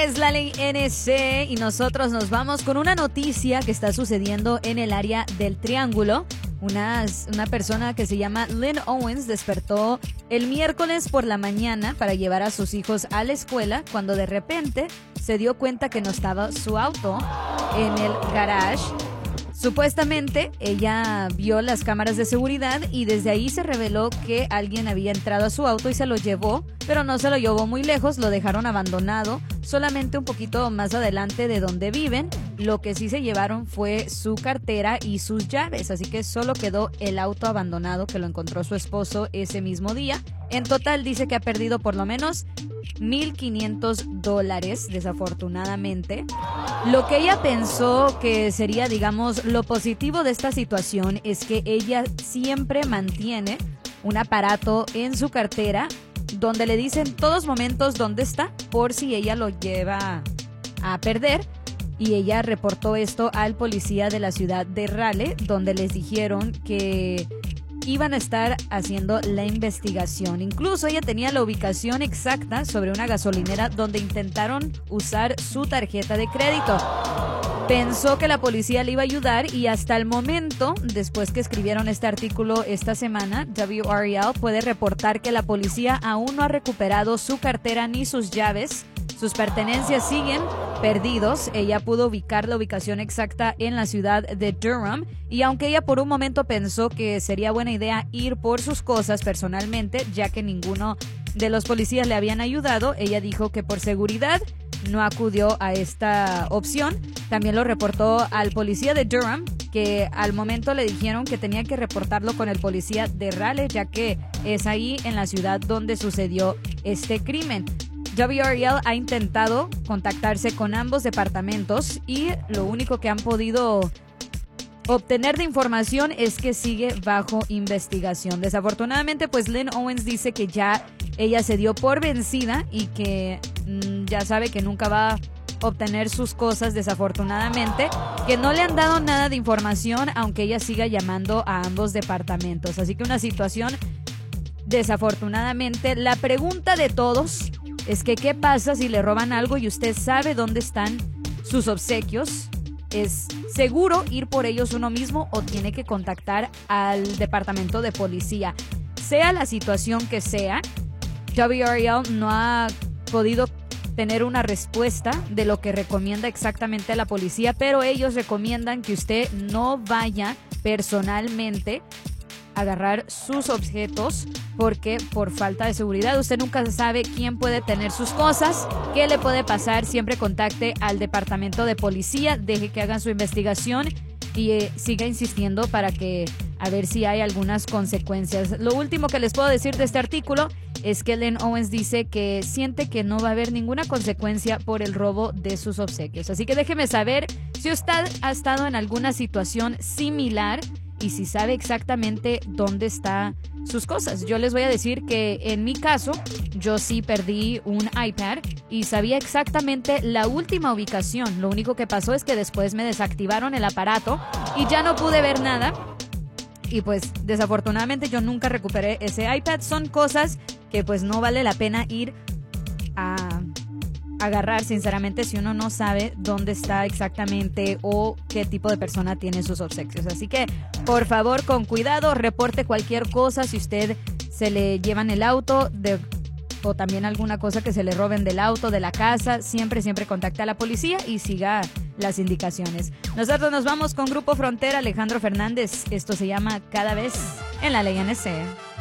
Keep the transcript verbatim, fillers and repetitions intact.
es la ley N C y nosotros nos vamos con una noticia que está sucediendo en el área del Triángulo. Una, una persona que se llama Lynn Owens despertó el miércoles por la mañana para llevar a sus hijos a la escuela cuando de repente se dio cuenta que no estaba su auto en el garage. Supuestamente ella vio las cámaras de seguridad y desde ahí se reveló que alguien había entrado a su auto y se lo llevó, pero no se lo llevó muy lejos, lo dejaron abandonado solamente un poquito más adelante de donde viven. Lo que sí se llevaron fue su cartera y sus llaves, así que solo quedó el auto abandonado que lo encontró su esposo ese mismo día. En total dice que ha perdido por lo menos mil quinientos dólares, desafortunadamente. Lo que ella pensó que sería, digamos, lo positivo de esta situación es que ella siempre mantiene un aparato en su cartera donde le dice en todos momentos dónde está por si ella lo lleva a perder. Y ella reportó esto al policía de la ciudad de Raleigh, donde les dijeron que iban a estar haciendo la investigación. Incluso ella tenía la ubicación exacta sobre una gasolinera donde intentaron usar su tarjeta de crédito. Pensó que la policía le iba a ayudar y hasta el momento, después que escribieron este artículo esta semana, W R E L puede reportar que la policía aún no ha recuperado su cartera ni sus llaves. Sus pertenencias siguen perdidos. Ella pudo ubicar la ubicación exacta en la ciudad de Durham y aunque ella por un momento pensó que sería buena idea ir por sus cosas personalmente, ya que ninguno de los policías le habían ayudado, ella dijo que por seguridad no acudió a esta opción. También lo reportó al policía de Durham, que al momento le dijeron que tenía que reportarlo con el policía de Raleigh, ya que es ahí en la ciudad donde sucedió este crimen. W R E L ha intentado contactarse con ambos departamentos y lo único que han podido obtener de información es que sigue bajo investigación. Desafortunadamente, pues Lynn Owens dice que ya ella se dio por vencida y que mmm, ya sabe que nunca va a obtener sus cosas, desafortunadamente, que no le han dado nada de información, aunque ella siga llamando a ambos departamentos. Así que una situación, desafortunadamente. La pregunta de todos es que ¿qué pasa si le roban algo y usted sabe dónde están sus obsequios? ¿Es seguro ir por ellos uno mismo o tiene que contactar al departamento de policía? Sea la situación que sea, W R E L no ha podido tener una respuesta de lo que recomienda exactamente la policía, pero ellos recomiendan que usted no vaya personalmente agarrar sus objetos porque por falta de seguridad usted nunca sabe quién puede tener sus cosas, qué le puede pasar. Siempre contacte al departamento de policía, deje que hagan su investigación y eh, siga insistiendo para que a ver si hay algunas consecuencias. Lo último que les puedo decir de este artículo es que Lynn Owens dice que siente que no va a haber ninguna consecuencia por el robo de sus obsequios. Así que déjeme saber si usted ha estado en alguna situación similar y si sabe exactamente dónde están sus cosas. Yo les voy a decir que en mi caso, yo sí perdí un iPad y sabía exactamente la última ubicación. Lo único que pasó es que después me desactivaron el aparato y ya no pude ver nada. Y pues desafortunadamente yo nunca recuperé ese iPad. Son cosas que pues no vale la pena ir a agarrar, sinceramente, si uno no sabe dónde está exactamente o qué tipo de persona tiene sus obsequios. Así que, por favor, con cuidado, reporte cualquier cosa si usted se le llevan el auto de, o también alguna cosa que se le roben del auto, de la casa. Siempre, siempre contacte a la policía y siga las indicaciones. Nosotros nos vamos con Grupo Frontera, Alejandro Fernández. Esto se llama Cada Vez en la Ley N C.